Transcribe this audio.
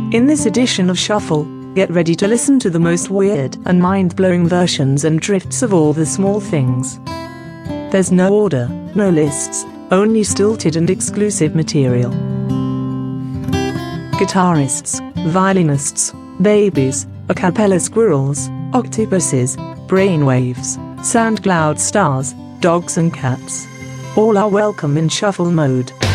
In this edition of Shuffle, get ready to listen to the most weird and mind-blowing versions and drifts of all the small things. There's no order, no lists, only stilted and exclusive material. Guitarists, violinists, babies, a cappella squirrels, octopuses, brainwaves, sound cloud stars, dogs and cats. All are welcome in shuffle mode.